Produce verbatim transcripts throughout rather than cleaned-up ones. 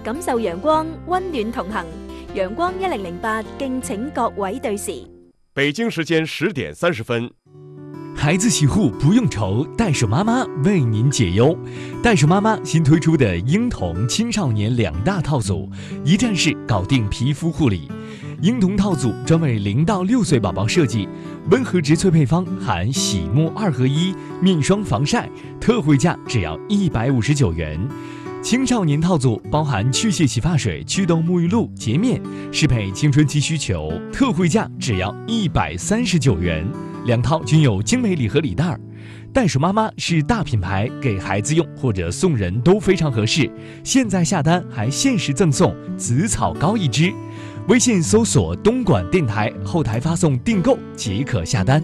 感受陽光，溫暖同行。陽光一零零八，敬請各位對時。 北京時間十點三十分。 孩子洗護不用愁，袋鼠媽媽為您解憂。袋鼠媽媽新推出的嬰童青少年兩大套組，一站式搞定皮膚護理。嬰童套組專為零到六歲寶寶設計，溫和植萃配方含洗沐二合一、面霜防曬，特惠價只要一百五十九元。青少年套組包含去屑洗髮水、祛痘沐浴露、潔面，適配青春期需求，特惠價只要一百三十九元。兩套均有精美禮盒禮袋。袋鼠媽媽是大品牌，給孩子用或者送人都非常合適。現在下單還限時贈送紫草膏一支。微信搜索東莞電台，後台發送訂購即可下單。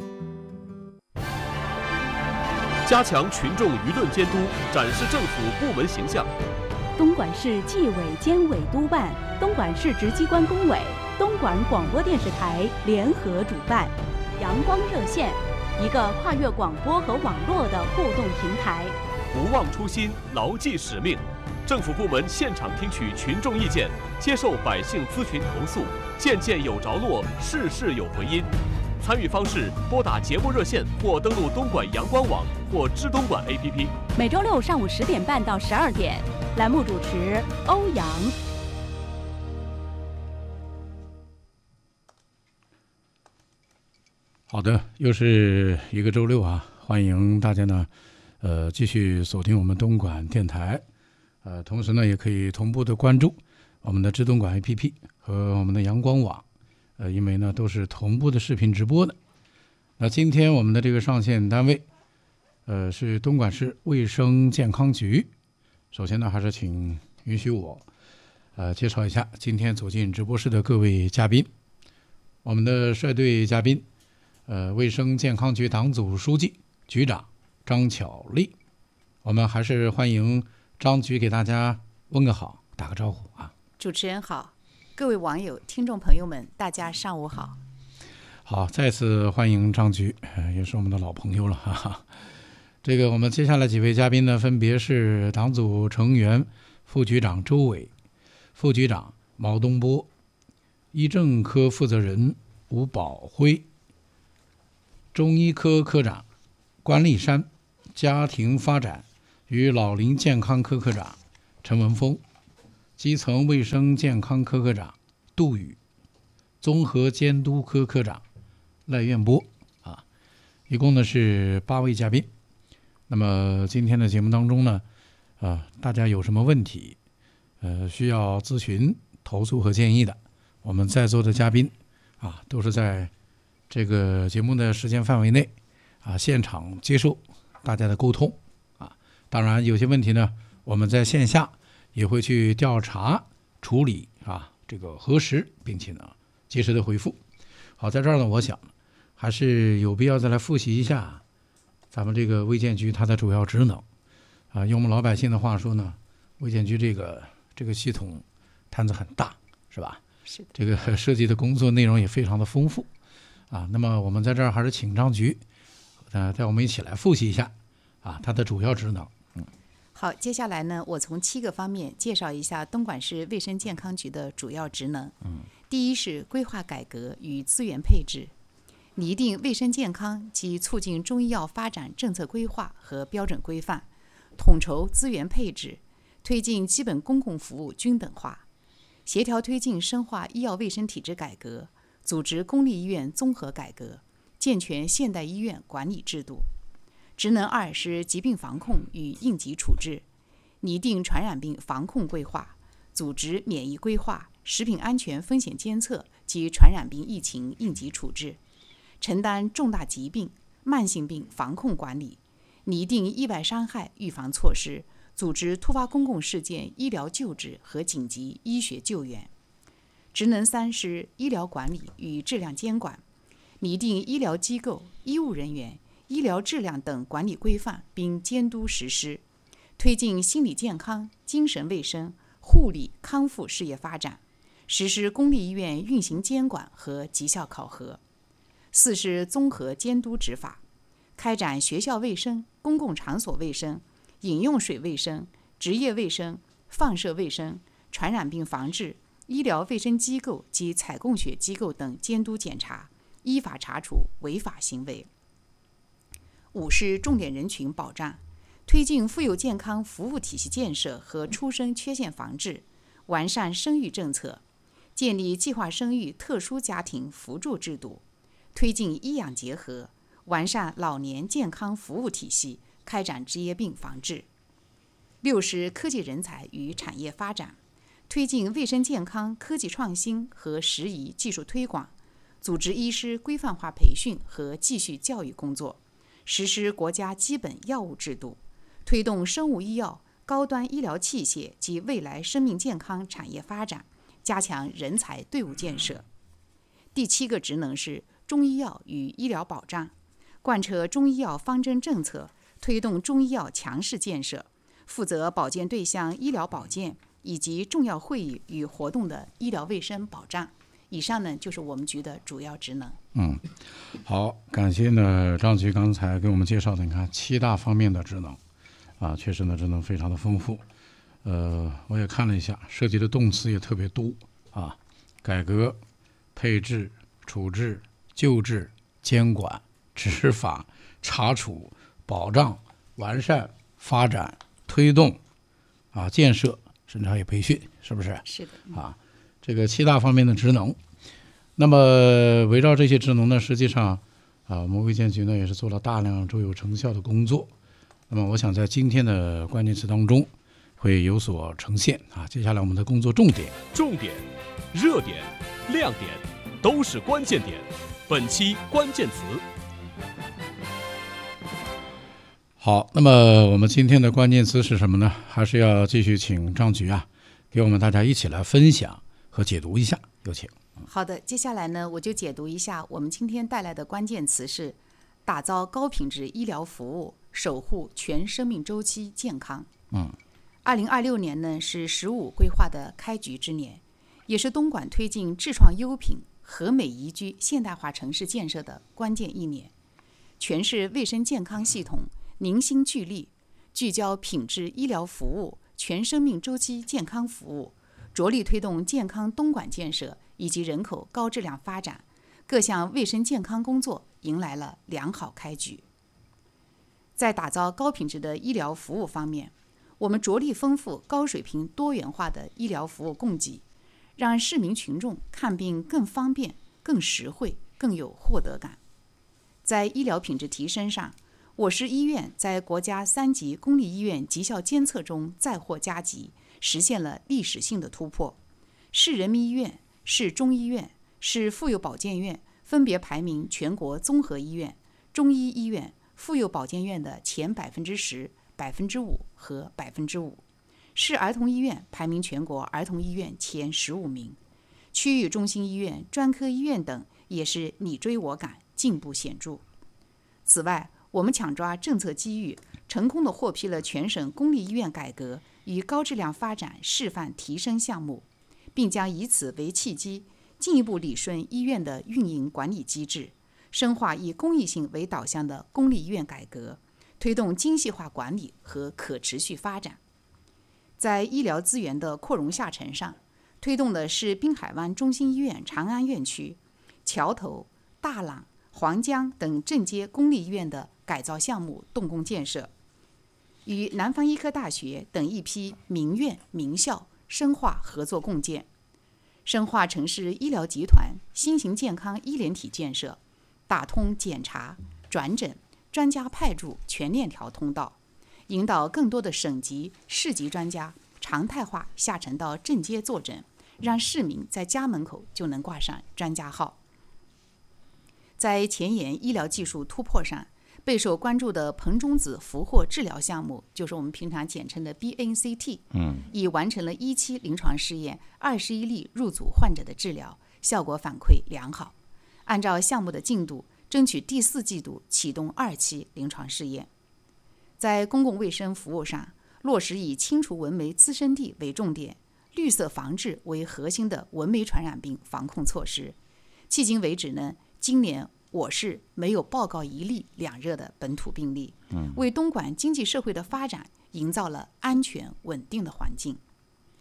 加強群眾輿論監督，展示政府部門形象。 東莞市紀委監委督辦，東莞市直機關工委，東莞廣播電視台聯合主辦。陽光熱線，一個跨越廣播和網絡的互動平台。 不忘初心，牢記使命。政府部門現場聽取群眾意見，接受百姓諮詢投訴，件件有着落，事事有回音。參與方式：撥打節目熱線或登錄東莞陽光網或知東莞 A P P。 每周六上午十點半到十二點，欄目主持歐陽。 好的，又是一个周六啊，欢迎大家呢，呃，继续锁定我们东莞电台，呃，同时呢，也可以同步的关注我们的知东莞 A P P 和我们的阳光网，呃，因为呢都是同步的视频直播的。那今天我们的这个上线单位，呃，是东莞市卫生健康局。首先呢，还是请允许我，呃，介绍一下今天走进直播室的各位嘉宾。我们的率队嘉宾。呃，卫生健康局党组书记、局长张巧丽，我们还是欢迎张局给大家问个好，打个招呼啊！ 主持人好，各位网友、听众朋友们，大家上午好。 好，再次欢迎张局，呃、也是我们的老朋友了，哈哈。这个我们接下来几位嘉宾呢，分别是党组成员、副局长周伟、副局长毛东波、医政科负责人吴宝辉。中医科科长关立山，家庭发展与老龄健康科科长陈文峰，基层卫生健康科科长杜宇，综合监督科科长赖彦波啊，一共呢是八位嘉宾。那么今天的节目当中呢，啊，大家有什么问题，呃，需要咨询、投诉和建议的，我们在座的嘉宾啊，都是在这个节目的时间范围内啊，现场接受大家的沟通啊。当然有些问题呢，我们在线下也会去调查处理啊，这个核实，并且呢及时的回复。好，在这儿呢，我想还是有必要再来复习一下咱们这个卫健局它的主要职能啊。用我们老百姓的话说呢，卫健局这个这个系统摊子很大，是吧？ 是的。 这个涉及的工作内容也非常的丰富。啊，那么我们在这儿还是请张局，呃，带我们一起来复习一下啊，它的主要职能。嗯， 好，接下来呢，我从七个方面介绍一下东莞市卫生健康局的主要职能。嗯，第一是规划改革与资源配置，拟定卫生健康及促进中医药发展政策规划和标准规范，统筹资源配置，推进基本公共服务均等化，协调推进深化医药卫生体制改革。组织公立医院综合改革，健全现代医院管理制度。职能二是疾病防控与应急处置，拟定传染病防控规划，组织免疫规划、食品安全风险监测及传染病疫情应急处置，承担重大疾病、慢性病防控管理，拟定意外伤害预防措施，组织突发公共事件医疗救治和紧急医学救援。职能三是医疗管理与质量监管，拟定医疗机构、医务人员、医疗质量等管理规范并监督实施，推进心理健康、精神卫生、护理康复事业发展，实施公立医院运行监管和绩效考核。四是综合监督执法，开展学校卫生、公共场所卫生、饮用水卫生、职业卫生、放射卫生、 传染病防治、医疗卫生机构及采供血机构等监督检查，依法查处违法行为。五是重点人群保障，推进妇幼健康服务体系建设和出生缺陷防治，完善生育政策，建立计划生育特殊家庭扶助制度，推进医养结合，完善老年健康服务体系，开展职业病防治。六是科技人才与产业发展，推进卫生健康科技创新和适宜技术推广，组织医师规范化培训和继续教育工作，实施国家基本药物制度，推动生物医药、高端医疗器械及未来生命健康产业发展，加强人才队伍建设。第七个职能是中医药与医疗保障，贯彻中医药方针政策，推动中医药强势建设，负责保健对象医疗保健以及重要会议与活动的医疗卫生保障。以上呢就是我们局的主要职能。 嗯，好，感谢呢张局刚才给我们介绍的，你看七大方面的职能，啊，确实呢职能非常的丰富。呃，我也看了一下，涉及的动词也特别多啊，改革、配置、处置、救治、监管、执法、查处、保障、完善、发展、推动啊、建设、审查与培训，是不是？ 是的。 嗯、啊，这个七大方面的职能。那么围绕这些职能呢，实际上啊，我们卫健局呢也是做了大量卓有成效的工作。那么我想在今天的关键词当中会有所呈现啊。接下来我们的工作重点， 重点、热点、亮点都是关键点。本期关键词。 好，那么我们今天的关键词是什么呢？还是要继续请张局啊，给我们大家一起来分享和解读一下，有请。 好的，接下来呢，我就解读一下我们今天带来的关键词是：打造高品质医疗服务，守护全生命周期健康。 嗯， 二零二六年呢是“十五”规划的开局之年，也是东莞推进智创优品、和美宜居现代化城市建设的关键一年。全市卫生健康系统凝心聚力，聚焦品质医疗服务、全生命周期健康服务，着力推动健康东莞建设以及人口高质量发展，各项卫生健康工作迎来了良好开局。在打造高品质的医疗服务方面，我们着力丰富高水平多元化的医疗服务供给，让市民群众看病更方便、更实惠、更有获得感。在医疗品质提升上，我市医院在国家三级公立医院绩效监测中再获佳绩，实现了历史性的突破。市人民医院、市中医院、市妇幼保健院分别排名全国综合医院、中医医院、妇幼保健院的前百分之十、百分之五和百分之五。市儿童医院排名全国儿童医院前十五名，区域中心医院、专科医院等也是你追我赶，进步显著。此外，我们抢抓政策机遇，成功地获批了全省公立医院改革与高质量发展示范提升项目，并将以此为契机，进一步理顺医院的运营管理机制，深化以公益性为导向的公立医院改革，推动精细化管理和可持续发展。在医疗资源的扩容下沉上，推动的是滨海湾中心医院长安院区、桥头、大朗、黄江等镇街公立医院的改造项目动工建设，与南方医科大学等一批民院名校深化合作共建，深化城市医疗集团新型健康医联体建设，打通检查、转诊、专家派驻全链条通道，引导更多的省级、市级专家常态化下沉到镇街坐诊，让市民在家门口就能挂上专家号。在前沿医疗技术突破上，备受关注的硼中子俘获治疗项目，就是我们平常简称的 B N C T， 嗯， 已完成了一期临床试验，二十一例入组患者的治疗，效果反馈良好。按照项目的进度，争取第四季度启动二期临床试验。在公共卫生服务上，落实以清除蚊媒滋生地为重点，绿色防治为核心的蚊媒传染病防控措施。迄今为止呢，今年我市没有报告一例两热的本土病例，为东莞经济社会的发展营造了安全稳定的环境。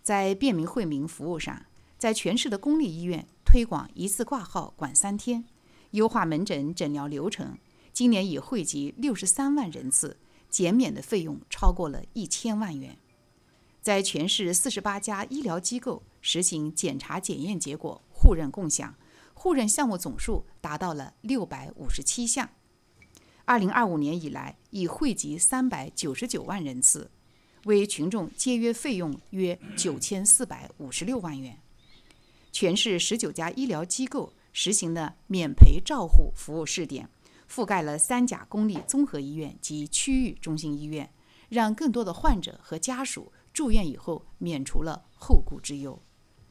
在便民惠民服务上，在全市的公立医院推广一次挂号管三天，优化门诊诊疗流程，今年已惠及六十三万人次，减免的费用超过了一千万元。在全市四十八家医疗机构实行检查检验结果互认共享，互认项目总数达到了六百五十七项。二零二五年以来，已惠及三百九十九万人次，为群众节约费用约九千四百五十六万元。全市十九家医疗机构实行了免赔照护服务试点，覆盖了三甲公立综合医院及区域中心医院，让更多的患者和家属住院以后免除了后顾之忧。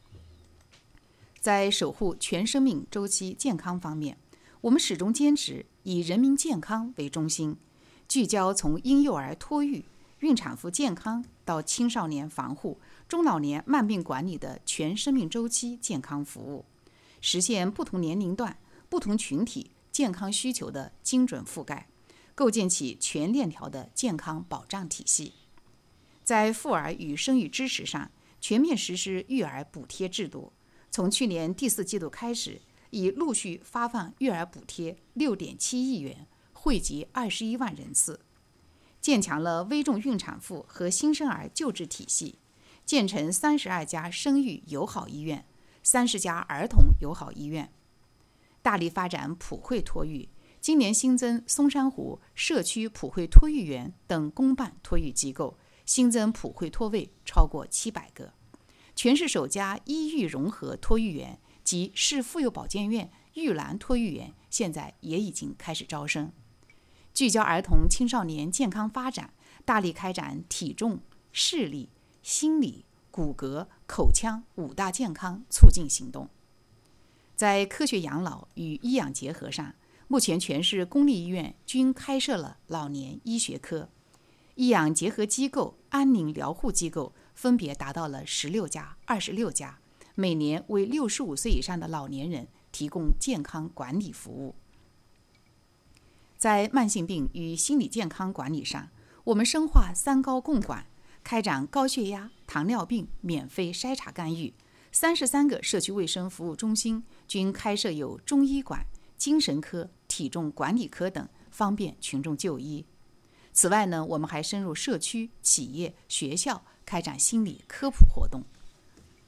在守护全生命周期健康方面，我们始终坚持以人民健康为中心，聚焦从婴幼儿托育、孕产妇健康到青少年防护、中老年慢病管理的全生命周期健康服务，实现不同年龄段、不同群体健康需求的精准覆盖，构建起全链条的健康保障体系。在妇儿与生育支持上，全面实施育儿补贴制度，从去年第四季度开始，已陆续发放育儿补贴六点七亿元，惠及二十一万人次。建强了危重孕产妇和新生儿救治体系，建成三十二家生育友好医院、三十家儿童友好医院。大力发展普惠托育，今年新增松山湖社区普惠托育园等公办托育机构，新增普惠托位超过七百个。全市首家医育融合托育园及市妇幼保健院育兰托育园现在也已经开始招生。聚焦儿童青少年健康发展，大力开展体重、视力、心理、骨骼、口腔五大健康促进行动。在科学养老与医养结合上，目前全市公立医院均开设了老年医学科，医养结合机构、安宁疗护机构分别达到了十六家、二十六家，每年为六十五岁以上的老年人提供健康管理服务。在慢性病与心理健康管理上，我们深化三高共管，开展高血压、糖尿病免费筛查干预。三十三个社区卫生服务中心均开设有中医馆、精神科、体重管理科等，方便群众就医。此外呢，我们还深入社区、企业、学校，开展心理科普活动。